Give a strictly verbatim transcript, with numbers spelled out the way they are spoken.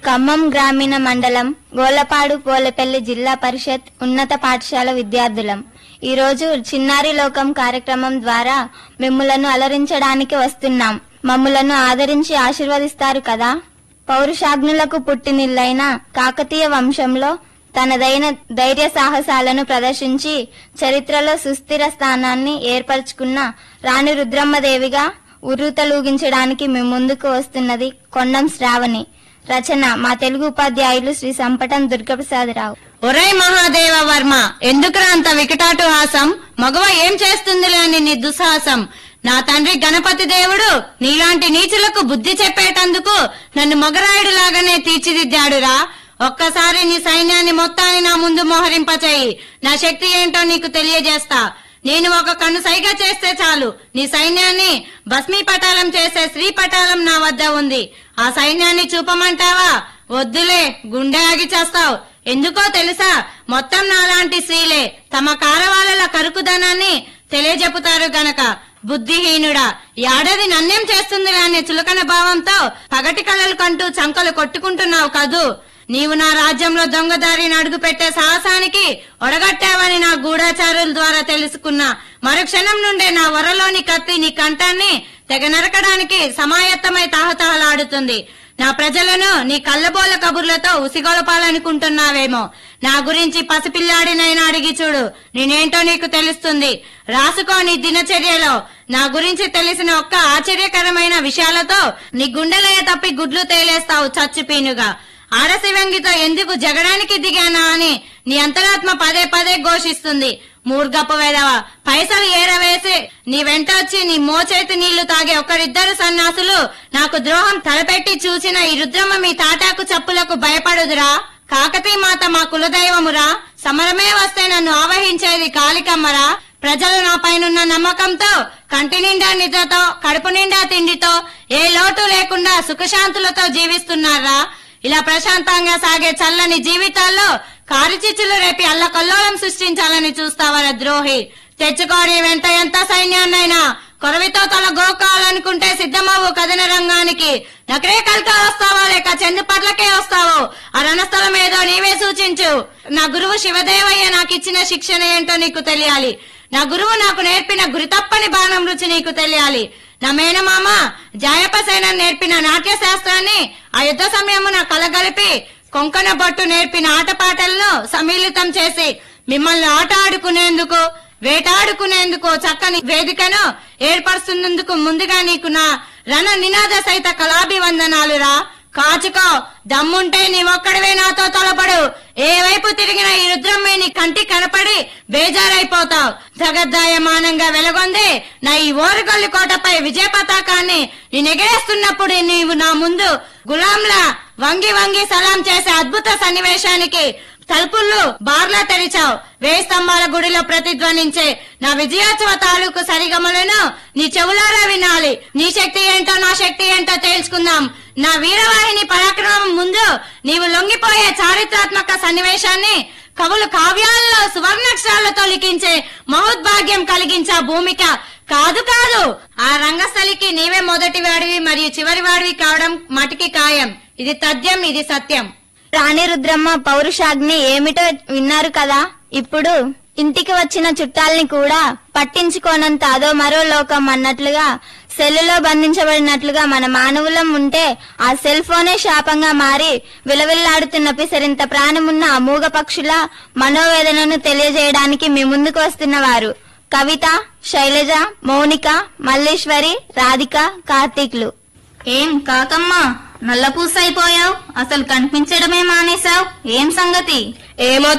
ఖమ్మం గ్రామీణ మండలం గోలపాడు పోలేపల్లి జిల్లా పరిషత్ ఉన్నత పాఠశాల విద్యార్థులం. ఈరోజు చిన్నారి లోకం కార్యక్రమం ద్వారా మిమ్ములను అలరించడానికి వస్తున్నాం. మమ్ములను ఆదరించి ఆశీర్వదిస్తారు కదా. పౌరుషాగ్నులకు పుట్టినిల్లైన కాకతీయ వంశంలో తనదైన ధైర్య సాహసాలను ప్రదర్శించి చరిత్రలో సుస్థిర స్థానాన్ని ఏర్పరచుకున్న రాణి రుద్రమ్మదేవిగా ఉర్రూతలూగించడానికి మీ ముందుకు వస్తున్నది కొండం శ్రావణి. రచన మా తెలుగు ఉపాధ్యాయులు శ్రీ సంపటం దుర్గప్రసాదరావు. ఒరై మహాదేవ వర్మ, ఎందుకురా అంత వికటాటు హాసం? మగవ ఏం చేస్తుందిలే అని నీ దుస్సాహసం. నా తండ్రి గణపతి దేవుడు నీలాంటి నీచులకు బుద్ధి చెప్పేటందుకు నన్ను మగరాయుడు లాగానే తీర్చిదిద్దాడురా. ఒక్కసారి నీ సైన్యాన్ని మొత్తాన్ని నా ముందు మోహరింపచేయి. నా శక్తి ఏంటో నీకు తెలియజేస్తా. నేను ఒక కన్ను సైగ చేస్తే చాలు నీ సైన్యాన్ని భస్మీపటాలం చేసే శ్రీ పటాలం నా వద్ద ఉంది. ఆ సైన్యాన్ని చూపమంటావా? వద్దులే, గుండె ఆగి చేస్తావు. ఎందుకో తెలుసా? మొత్తం నాలాంటి స్త్రీలే తమ కారవాళ్ళ కరుకుదనాన్ని తెలియజెపుతారు గనక. బుద్ధిహీనుడా, ఏడాది నన్నేం చేస్తుంది అనే చులకన భావంతో పగటి కళలు కంటూ చంకలు కొట్టుకుంటున్నావు కదూ. నీవు నా రాజ్యంలో దొంగదారిని అడుగు పెట్టే సాహసానికి ఒడగట్టావని నా గూఢాచారుల ద్వారా తెలుసుకున్నా. మరుక్షణం నుండే నా వరలోని కత్తి నీ కంఠాన్ని తెగ నరకడానికి సమాయత్తమై తాహతాహలాడుతుంది. నా ప్రజలను నీ కళ్ళబోల కబుర్లతో ఉసిగొలపాలనుకుంటున్నావేమో. నా గురించి పసిపిల్లాడినైనా అడిగి చూడు, నేనేంటో నీకు తెలుస్తుంది. రాసుకో నీ దినచర్యలో. నా గురించి తెలిసిన ఒక్క ఆశ్చర్యకరమైన విషయాలతో నీ గుండెలయ తప్పి గుడ్లు తేలేస్తావు చచ్చిపీనుగా. ఆడశివంగితో ఎందుకు జగడానికి దిగానా అని నీ అంతరాత్మ పదే పదే ఘోషిస్తుంది. మూర్గపు వేదవ, పైసలు ఏరవేసి నీ వెంట వచ్చి నీ మోచేతి నీళ్లు తాగే ఒకరిద్దరు సన్యాసులు నాకు ద్రోహం తలపెట్టి చూసిన ఈ రుద్రమ్మ మీ తాటాకు చప్పులకు భయపడుదురా. కాకతీయ మాత మా కులదైవమురా. సమరమే వస్తే నన్ను ఆవహించేది కాళికమ్మరా. ప్రజలు నా పైనున్న నమ్మకంతో కంటి నిండా నిద్రతో కడుపు నిండా తిండితో ఏ లోటు లేకుండా సుఖశాంతులతో జీవిస్తున్నారా. ఇలా ప్రశాంతంగా సాగే చల్లని జీవితాల్లో కారిచిచ్చులు రేపి అల్లకల్లోలం సృష్టించాలని చూస్తావరా ద్రోహి. తెచ్చుకోని వెంట ఎంత సైన్యాన్నైనా కొరవితో తల గోకాలనుకుంటే సిద్ధమవు కథన రంగానికి. నకరే కలితో వస్తావో లేక చెందుపట్లకే వస్తావో ఆ రణస్థలం ఏదో నీవే సూచించు. నా గురువు శివదేవయ్య నాకిచ్చిన శిక్షణ ఏంటో నీకు తెలియాలి. నా గురువు నాకు నేర్పిన గురితప్పని బాణం రుచి నీకు తెలియాలి. నా మేనమామ జాయపసేన నేర్పిన నాట్య శాస్త్రాన్ని ఆ యుద్ధ సమయమున కలగలిపి కొంకణ బొట్టు నేర్పిన ఆటపాటలను సమ్మిళితం చేసి మిమ్మల్ని ఆట ఆడుకునేందుకు వేటాడుకునేందుకు చక్కని వేదికను ఏర్పరుస్తున్నందుకు ముందుగా నీకు నా రణ నినాద సహిత కళాభివందనాలురా. కాచుకో, దమ్ముంటే నీవొక్కడివే నాతో తలపడు. ఏ వైపు తిరిగిన ఈ రుద్రమ్మే నీ కంటి కనపడి బేజారైపోతావు. జగద్దాయమానంగా వెలగొంది నా ఈ ఓరుగల్లి కోటపై విజయ పతాకాన్ని నేనెగరేస్తున్నప్పుడు నీవు నా ముందు గులాంలా వంగి వంగి సలాం చేసే అద్భుత సన్నివేశానికి తలుపులు బార్లా తెరిచావు. వేయి స్తంభాల గుడిలో ప్రతిధ్వనించే నా విజయోత్సవ తాలూకు సరిగమలను నీ చెవులారా వినాలి. నీ శక్తి ఏంటో నా శక్తి ఏంటో తెలుసుకుందాం. నా వీరవాహిని పరాక్రమం ముందు నీవు లొంగిపోయే చారిత్రాత్మక సన్నివేశాన్ని కవులు కావ్యాలలో సువర్ణాక్షరాలతో లిఖించే మహోద్భాగ్యం కలిగించా భూమిక కాదు కాదు. ఆ రంగస్థలికి నీవే మొదటి వాడివి మరియు చివరి వాడివి కావడం మటికి ఖాయం. ఇది తథ్యం, ఇది సత్యం. రాణి రుద్రమ్మ పౌరుషాగ్ని ఏమిటో విన్నారు కదా. ఇప్పుడు ఇంటికి వచ్చిన చుట్టాల్ని కూడా పట్టించుకోనంత అదో మరో లోకం అన్నట్లుగా సెల్లులో బంధించబడినట్లుగా మన మానవులం ఉంటే ఆ సెల్ ఫోనే శాపంగా మారి విలవిల్లాడుతున్న పిసరింత ప్రాణమున్న అమూగ పక్షుల మనోవేదనను తెలియజేయడానికి మీ ముందుకు వస్తున్న వారు కవిత, శైలజ, మౌనిక, మల్లీశ్వరి, రాధిక, కార్తీక్లు. ఏం కాకమ్మా, నల్లపూస అయిపోయావు. అసలు కనిపించడమే మానేశావు. ఏం సంగతి? ఏమో